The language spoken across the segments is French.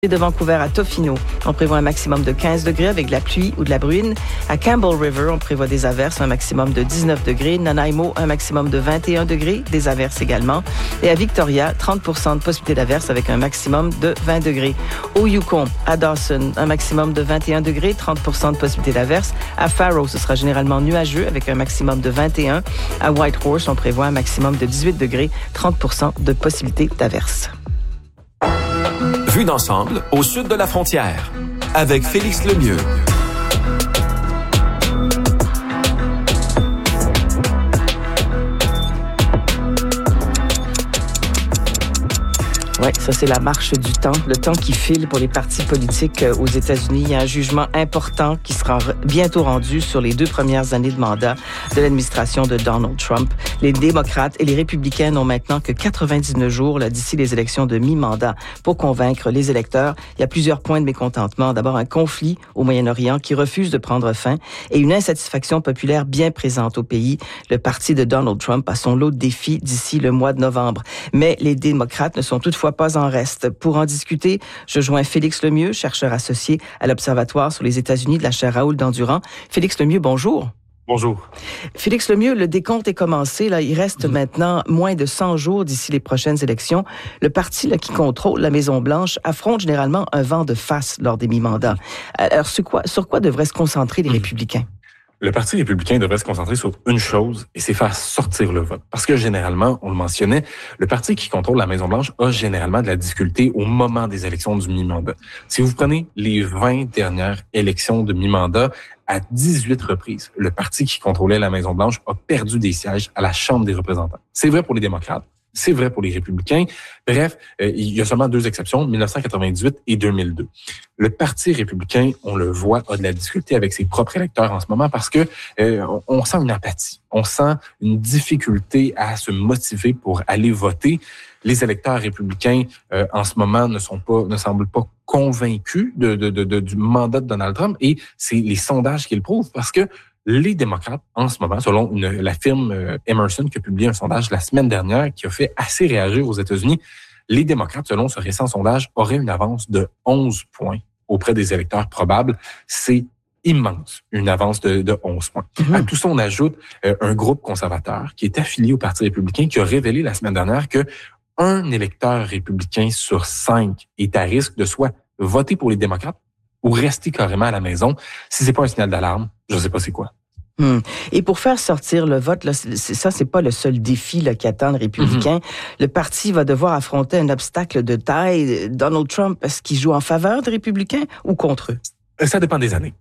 De Vancouver à Tofino, on prévoit un maximum de 15 degrés avec de la pluie ou de la bruine. À Campbell River, on prévoit des averses, un maximum de 19 degrés. Nanaimo, un maximum de 21 degrés, des averses également. Et à Victoria, 30% de possibilité d'averses avec un maximum de 20 degrés. Au Yukon, à Dawson, un maximum de 21 degrés, 30% de possibilité d'averses. À Faro, ce sera généralement nuageux avec un maximum de 21. À Whitehorse, on prévoit un maximum de 18 degrés, 30% de possibilité d'averses. Vue d'ensemble au sud de la frontière avec Félix Lemieux. Oui, ça c'est la marche du temps, le temps qui file pour les partis politiques aux États-Unis. Il y a un jugement important qui sera bientôt rendu sur les 2 premières années de mandat de l'administration de Donald Trump. Les démocrates et les républicains n'ont maintenant que 99 jours là, d'ici les élections de mi-mandat pour convaincre les électeurs. Il y a plusieurs points de mécontentement. D'abord, un conflit au Moyen-Orient qui refuse de prendre fin et une insatisfaction populaire bien présente au pays. Le parti de Donald Trump a son lot de défis d'ici le mois de novembre. Mais les démocrates ne sont toutefois pas en reste. Pour en discuter, je joins Félix Lemieux, chercheur associé à l'Observatoire sur les États-Unis de la chaire Raoul Dandurand. Félix Lemieux, bonjour. Bonjour. Félix Lemieux, le décompte est commencé. Là, il reste maintenant moins de 100 jours d'ici les prochaines élections. Le parti là, qui contrôle la Maison-Blanche affronte généralement un vent de face lors des mi-mandats. Alors, sur quoi devraient se concentrer les républicains? Le Parti républicain devrait se concentrer sur une chose, et c'est faire sortir le vote. Parce que généralement, on le mentionnait, le parti qui contrôle la Maison-Blanche a généralement de la difficulté au moment des élections du mi-mandat. Si vous prenez les 20 dernières élections de mi-mandat, à 18 reprises, le parti qui contrôlait la Maison-Blanche a perdu des sièges à la Chambre des représentants. C'est vrai pour les démocrates. C'est vrai pour les républicains. Bref, il y a seulement 2 exceptions, 1998 et 2002. Le Parti républicain, on le voit, a de la difficulté avec ses propres électeurs en ce moment parce que on sent une apathie. On sent une difficulté à se motiver pour aller voter. Les électeurs républicains, en ce moment, ne semblent pas convaincus du mandat de Donald Trump et c'est les sondages qui le prouvent parce que les démocrates, en ce moment, selon la firme Emerson qui a publié un sondage la semaine dernière qui a fait assez réagir aux États-Unis, les démocrates, selon ce récent sondage, auraient une avance de 11 points auprès des électeurs probables. C'est immense, une avance de 11 points. Mmh. À tout ça, on ajoute un groupe conservateur qui est affilié au Parti républicain qui a révélé la semaine dernière que un électeur républicain sur 5 est à risque de soit voter pour les démocrates ou rester carrément à la maison. Si c'est pas un signal d'alarme, je sais pas c'est quoi. Et pour faire sortir le vote, là, c'est pas le seul défi là, qui attend les républicains. Le parti va devoir affronter un obstacle de taille. Donald Trump, est-ce qu'il joue en faveur des républicains ou contre eux? Ça dépend des années.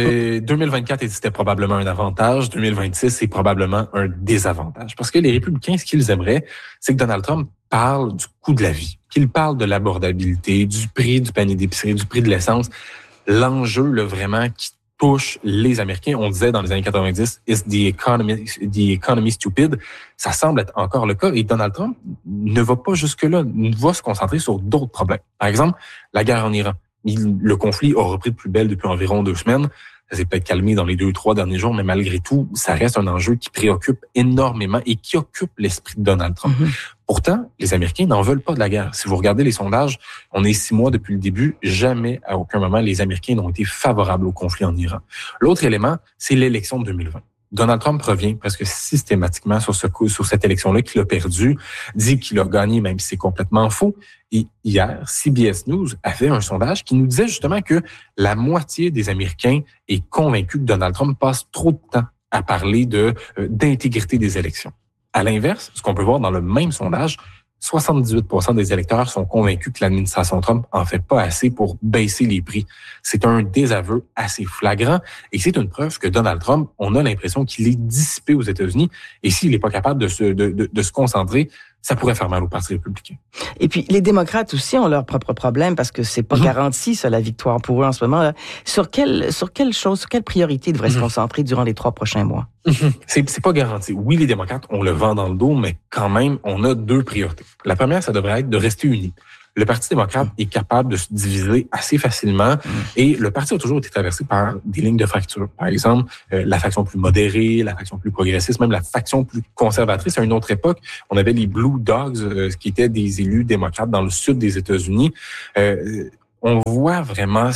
2024, c'était probablement un avantage. 2026, c'est probablement un désavantage. Parce que les républicains, ce qu'ils aimeraient, c'est que Donald Trump parle du coût de la vie, qu'il parle de l'abordabilité, du prix du panier d'épicerie, du prix de l'essence. L'enjeu, là, vraiment, qui touche les Américains, on disait dans les années 90, « Is the economy stupid ?» Ça semble être encore le cas. Et Donald Trump ne va pas jusque-là, il va se concentrer sur d'autres problèmes. Par exemple, la guerre en Iran. Le conflit a repris de plus belle depuis environ 2 semaines. Ça s'est peut-être calmé dans les 2 ou 3 derniers jours, mais malgré tout, ça reste un enjeu qui préoccupe énormément et qui occupe l'esprit de Donald Trump. Pourtant, les Américains n'en veulent pas de la guerre. Si vous regardez les sondages, on est 6 mois depuis le début. Jamais, à aucun moment, les Américains n'ont été favorables au conflit en Iran. L'autre élément, c'est l'élection de 2020. Donald Trump revient presque systématiquement sur cette élection-là qu'il a perdue, dit qu'il a gagné même si c'est complètement faux. Et hier, CBS News a fait un sondage qui nous disait justement que la moitié des Américains est convaincue que Donald Trump passe trop de temps à parler d'intégrité des élections. À l'inverse, ce qu'on peut voir dans le même sondage, 78% des électeurs sont convaincus que l'administration Trump en fait pas assez pour baisser les prix. C'est un désaveu assez flagrant et c'est une preuve que Donald Trump, on a l'impression qu'il est dissipé aux États-Unis et s'il n'est pas capable de se concentrer, ça pourrait faire mal au Parti républicain. Et puis, les démocrates aussi ont leurs propres problèmes parce que c'est pas garanti, ça, la victoire pour eux en ce moment. Là. Sur quelle priorité devraient se concentrer durant les 3 prochains mois? C'est pas garanti. Oui, les démocrates, on le vent dans le dos, mais quand même, on a 2 priorités. La première, ça devrait être de rester unis. Le Parti démocrate est capable de se diviser assez facilement et le parti a toujours été traversé par des lignes de fracture. Par exemple, la faction plus modérée, la faction plus progressiste, même la faction plus conservatrice. À une autre époque, on avait les Blue Dogs, qui étaient des élus démocrates dans le sud des États-Unis. on voit vraiment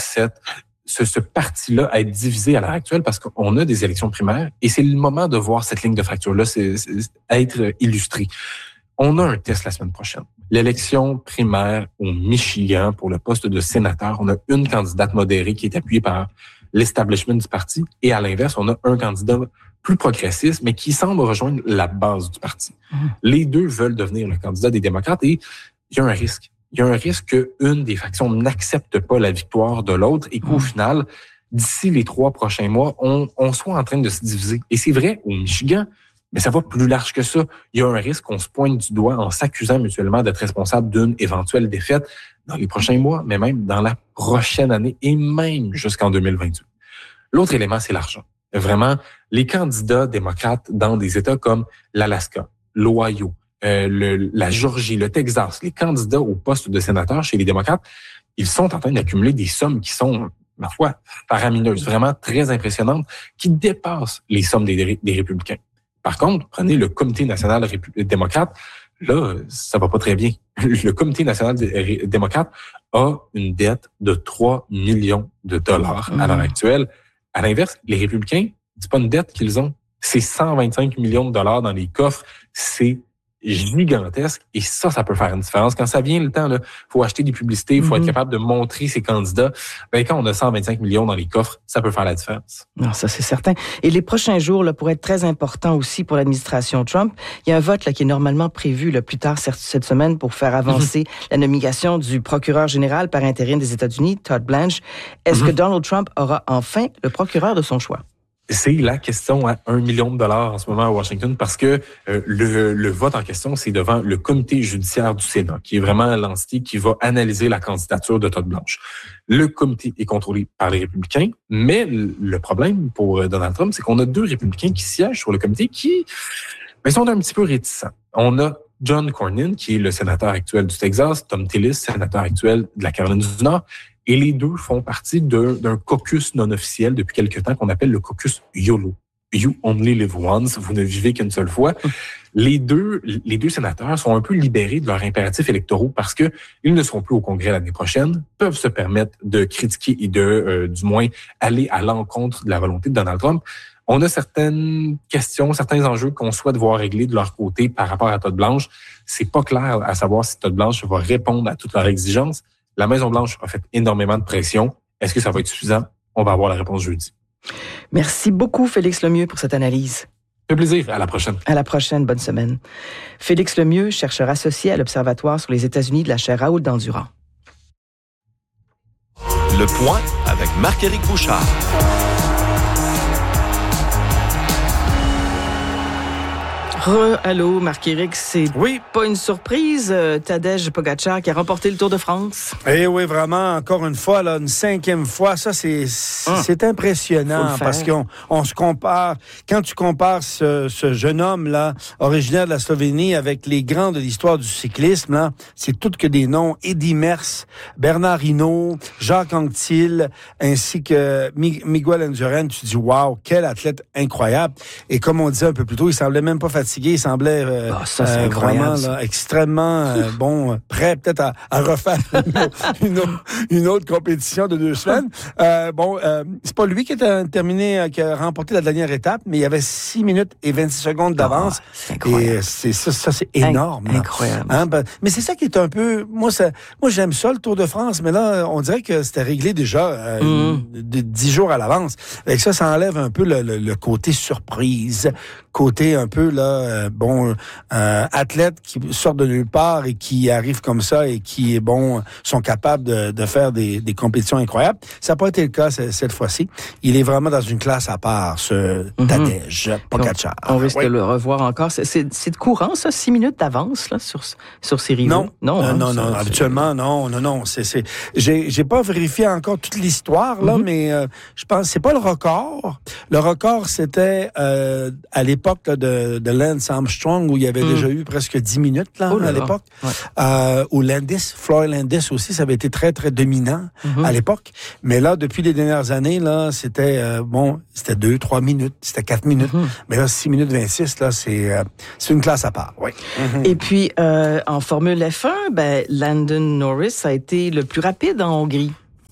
ce parti-là être divisé à l'heure actuelle parce qu'on a des élections primaires et c'est le moment de voir cette ligne de fracture-là être illustrée. On a un test la semaine prochaine. L'élection primaire au Michigan pour le poste de sénateur, on a une candidate modérée qui est appuyée par l'establishment du parti et à l'inverse, on a un candidat plus progressiste, mais qui semble rejoindre la base du parti. Les deux veulent devenir le candidat des démocrates et il y a un risque. Il y a un risque qu'une des factions n'accepte pas la victoire de l'autre et qu'au final, d'ici les 3 prochains mois, on soit en train de se diviser. Et c'est vrai, au Michigan, mais ça va plus large que ça. Il y a un risque qu'on se pointe du doigt en s'accusant mutuellement d'être responsable d'une éventuelle défaite dans les prochains mois, mais même dans la prochaine année et même jusqu'en 2028. L'autre élément, c'est l'argent. Vraiment, les candidats démocrates dans des États comme l'Alaska, l'Ohio, la Géorgie, le Texas, les candidats au poste de sénateur chez les démocrates, ils sont en train d'accumuler des sommes qui sont, ma foi, faramineuses, vraiment très impressionnantes, qui dépassent les sommes des républicains. Par contre, prenez le Comité national démocrate, là, ça va pas très bien. Le Comité national démocrate a une dette de 3 millions de dollars à l'heure actuelle. À l'inverse, les républicains, c'est pas une dette qu'ils ont, c'est 125 millions de dollars dans les coffres. C'est gigantesque et ça peut faire une différence. Quand ça vient le temps, il faut acheter des publicités, il faut être capable de montrer ses candidats. Ben, quand on a 125 millions dans les coffres, ça peut faire la différence. Non, ça, c'est certain. Et les prochains jours là, pourraient être très importants aussi pour l'administration Trump. Il y a un vote là, qui est normalement prévu là, plus tard cette semaine pour faire avancer la nomination du procureur général par intérim des États-Unis, Todd Blanche. Est-ce que Donald Trump aura enfin le procureur de son choix? C'est la question à 1 million de dollars en ce moment à Washington parce que le vote en question, c'est devant le comité judiciaire du Sénat, qui est vraiment l'entité qui va analyser la candidature de Todd Blanche. Le comité est contrôlé par les républicains, mais le problème pour Donald Trump, c'est qu'on a 2 républicains qui siègent sur le comité qui sont un petit peu réticents. On a John Cornyn, qui est le sénateur actuel du Texas, Tom Tillis, sénateur actuel de la Caroline du Nord, et les deux font partie d'un caucus non officiel depuis quelque temps qu'on appelle le caucus YOLO. You only live once, vous ne vivez qu'une seule fois. Les deux sénateurs sont un peu libérés de leurs impératifs électoraux parce que ils ne seront plus au Congrès l'année prochaine, peuvent se permettre de critiquer et du moins aller à l'encontre de la volonté de Donald Trump. On a certaines questions, certains enjeux qu'on souhaite voir réglés de leur côté par rapport à Todd Blanche. C'est pas clair à savoir si Todd Blanche va répondre à toutes leurs exigences. La Maison-Blanche a fait énormément de pression. Est-ce que ça va être suffisant? On va avoir la réponse jeudi. Merci beaucoup, Félix Lemieux, pour cette analyse. Un plaisir. À la prochaine. À la prochaine. Bonne semaine. Félix Lemieux, chercheur associé à l'Observatoire sur les États-Unis de la chaire Raoul Dandurand. Le point avec Marc-Éric Bouchard. Allô, Marc-Éric, c'est pas une surprise, Tadej Pogačar qui a remporté le Tour de France? Eh oui, vraiment, encore une fois, là, une 5e fois, ça c'est impressionnant parce qu'on se compare, quand tu compares ce jeune homme-là, originaire de la Slovénie, avec les grands de l'histoire du cyclisme, là, c'est tout que des noms, Eddy Merckx, Bernard Hinault, Jacques Anquetil, ainsi que Miguel Indurain, tu te dis, wow, quel athlète incroyable. Et comme on disait un peu plus tôt, il semblait même pas fatigué. Il semblait vraiment là, extrêmement prêt peut-être à refaire une autre compétition de 2 semaines. C'est pas lui qui a remporté la dernière étape, mais il y avait 6 minutes et 26 secondes d'avance. Et c'est énorme. Incroyable. Mais c'est ça qui est un peu... Moi, j'aime ça, le Tour de France, mais là, on dirait que c'était réglé déjà 10 jours à l'avance. Avec ça enlève un peu le côté surprise, côté un peu athlètes qui sortent de nulle part et qui arrivent comme ça et qui sont capables de faire des compétitions incroyables. Ça n'a pas été le cas cette fois-ci. Il est vraiment dans une classe à part, ce Tadej Pogačar. On risque de le revoir encore. C'est de courant, ça, 6 minutes d'avance là, sur ces rivaux? Non, habituellement, non. J'ai pas vérifié encore toute l'histoire, là, mais je pense que c'est pas le record. Le record, c'était à l'époque là, de Lance Armstrong, où il y avait déjà eu presque 10 minutes là, à l'époque. Ouais. Ou Floyd Landis aussi, ça avait été très, très dominant à l'époque. Mais là, depuis les dernières années, là, c'était 2-3 minutes, c'était 4 minutes. Mais là, 6 minutes 26, là, c'est une classe à part. Oui. Et puis, en Formule F1, Lando Norris a été le plus rapide en Hongrie.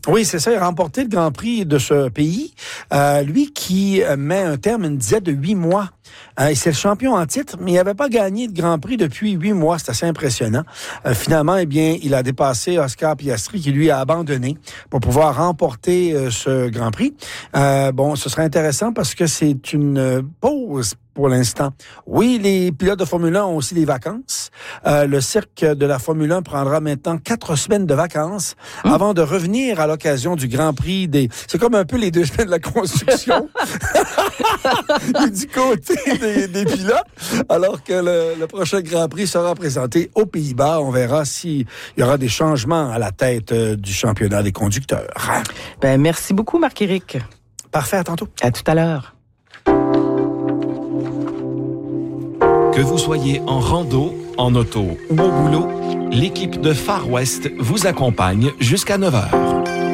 Oui, c'est ça. Il a remporté le Grand Prix de ce pays. Lui qui met un terme à une diète de 8 mois. C'est le champion en titre, mais il n'avait pas gagné de Grand Prix depuis 8 mois. C'est assez impressionnant. Finalement, eh bien, il a dépassé Oscar Piastri qui, lui, a abandonné pour pouvoir remporter ce Grand Prix. Ce serait intéressant parce que c'est une pause pour l'instant. Oui, les pilotes de Formule 1 ont aussi des vacances. Le cirque de la Formule 1 prendra maintenant 4 semaines de vacances avant de revenir à l'occasion du Grand Prix des... C'est comme un peu les 2 semaines de la construction. Du côté des pilotes, alors que le prochain Grand Prix sera présenté aux Pays-Bas. On verra s'il y aura des changements à la tête du championnat des conducteurs. Merci beaucoup, Marc-Éric. Parfait, à tantôt. À tout à l'heure. Que vous soyez en rando, en auto ou au boulot, l'équipe de Far West vous accompagne jusqu'à 9h.